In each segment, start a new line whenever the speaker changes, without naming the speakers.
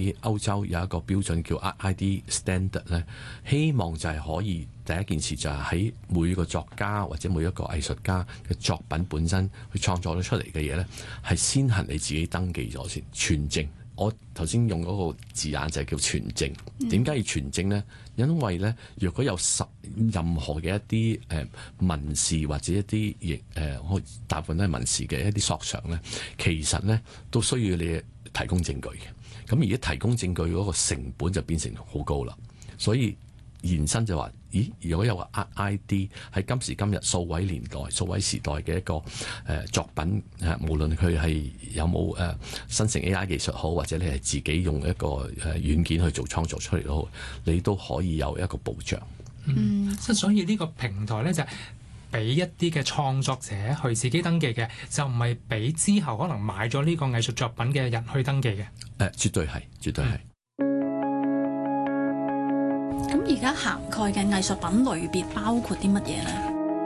喺歐洲有一個標準叫 ID Standard 咧，希望就係可以第一件事就係喺每個作家或者每一個藝術家嘅作品本身去創作咗出嚟嘅嘢咧，係先行你自己登記咗先，全證。我頭先用嗰個字眼就係叫全證。點解要全證呢？因為咧，若果有任何嘅一啲民事或者一啲大部分都係民事嘅一啲索償咧，其實咧都需要你提供證據嘅。咁而家提供證據嗰個成本就變成好高啦，所以延伸就話：咦，如果有個 ID 喺今時今日數位年代、數位時代嘅一個作品，無論佢係有冇生成 AI 技術好，或者你係自己用一個軟件去做創作出嚟都好，你都可以有一個保障。
所以呢個平台咧就係俾一啲嘅創作者去自己登記嘅，就唔係俾之後可能買咗呢個藝術作品嘅人去登記嘅。
絕對係，絕對係。
咁而家涵蓋嘅藝術品類別包括啲乜嘢呢？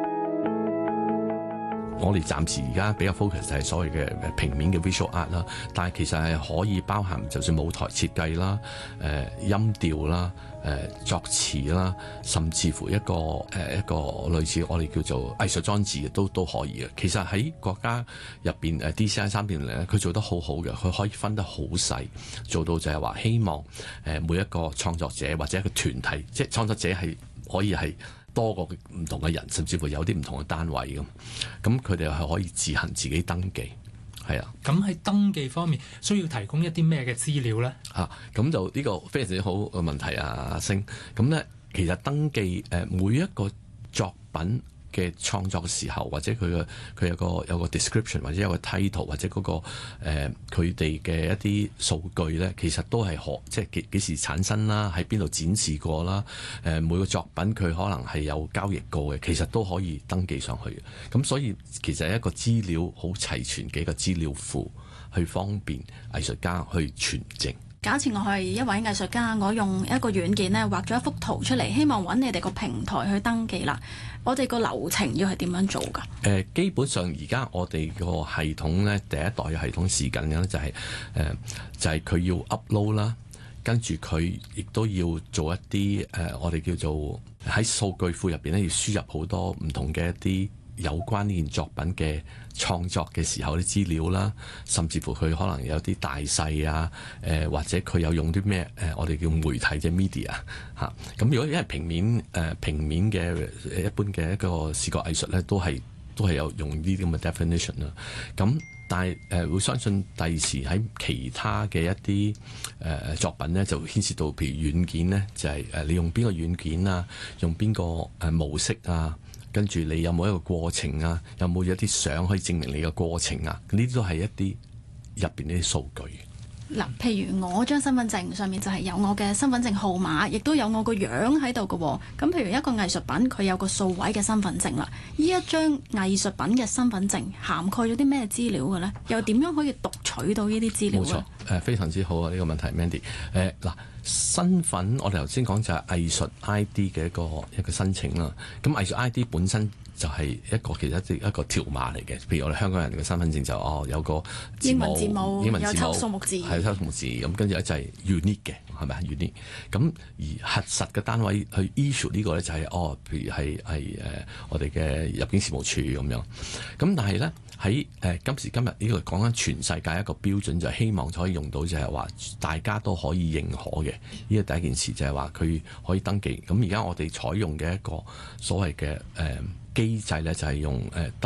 我哋暫時而家比較 focus 就係所謂嘅平面嘅 visual art 啦，但係其實係可以包含就算舞台設計啦、音調啦、作詞啦，甚至乎一個類似我哋叫做藝術裝置都可以嘅。其實喺國家入邊DCI 3.0咧，佢做得好好嘅，佢可以分得好細，做到就係話希望每一個創作者或者一個團體，即係創作者係可以係多個唔同嘅人，甚至乎有啲唔同嘅單位咁佢哋係可以自行自己登記，係啊。
咁喺登記方面需要提供一啲咩嘅資料咧？
咁就呢個非常之好嘅問題啊，阿星。咁咧，其實登記每一個作品嘅創作嘅時候，或者佢有個 description，或者有個 title，或者嗰個佢哋嘅一啲數據咧，其實都係即係幾時產生啦，喺邊度展示過啦，每個作品佢可能係有交易過嘅，其實都可以登記上去嘅。咁所以其實係一個資料好齊全嘅一個資料庫，去方便藝術家去存證。
假設我係一位藝術家，我用一個軟件咧畫咗一幅圖出嚟，希望揾你哋個平台去登記啦。我哋個流程要係點樣做㗎？
基本上而家我哋個系統咧，第一代嘅系統試緊嘅咧就係佢要 upload 啦，跟住佢亦都要做一啲我哋叫做喺數據庫入邊咧要輸入好多唔同嘅一啲有關呢件作品嘅創作嘅時候啲資料啦，甚至乎佢可能有啲大細啊，或者佢有用啲咩我哋叫媒體即係 media 嚇。咁如果因為平面嘅一般嘅一個視覺藝術咧，都係有用呢啲咁嘅 definition 啦。咁但係會相信第時喺其他嘅一啲作品咧，就牽涉到譬如軟件咧，就係你用邊個軟件啊，用邊個模式啊。跟住你有冇一個過程啊？有冇一啲相可以證明你嘅過程啊？呢啲都係一啲入邊呢啲數據。
嗱，譬如我張身份證上面就係有我嘅身份證號碼，亦都有我個樣喺度嘅喎。咁譬如一個藝術品，佢有個數位嘅身份證啦。呢一張藝術品嘅身份證涵蓋咗啲咩資料嘅咧？又點樣可以讀取到呢啲資料咧？
冇錯，非常之好啊！呢個問題 Mandy。嗱，身份我哋頭先講就係藝術 ID 嘅一個申請啦。咁藝術 ID 本身就係其實一個條碼嚟嘅。譬如我哋香港人嘅身份證就有個
英文字母，
有
抽數目字，
係抽數目字。咁跟住咧就係 unique 嘅，係咪啊 unique？咁而核實嘅單位去 issue 呢個咧就係譬如係我哋嘅入境事務處咁樣。咁但係咧喺今時今日呢個講緊全世界一個標準，就係希望可以用到，就係話大家都可以認可嘅。呢個第一件事就係話佢可以登記。咁而家我哋採用嘅一個所謂嘅機制咧，就係用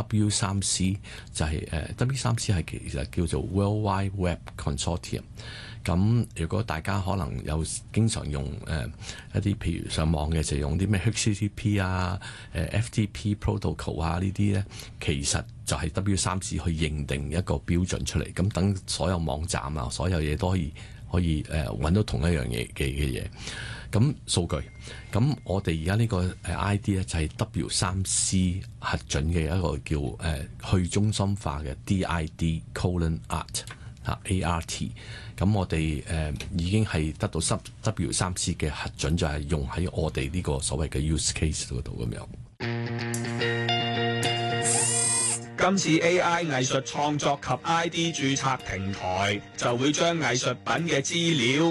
W3C， 就係W3C 係其實叫做 World Wide Web Consortium。咁如果大家可能有經常用一啲譬如上網嘅，就用啲咩 HTTP 啊、FTP Protocol 啊呢啲咧，其實就係 W3C 去認定一個標準出嚟。咁等所有網站啊，所有嘢都可以揾到同一樣嘢嘅嘢。咁數據，咁我哋而家呢個ID 咧就係 W3C 核准嘅一個叫去中心化嘅 DID::art ART。咁我哋已經係得到 W3C 嘅核准，就係用喺我哋呢個所謂嘅 use case 嗰度咁樣。
今次 AI 藝術創作及 ID 註冊平台就會將藝術品嘅資料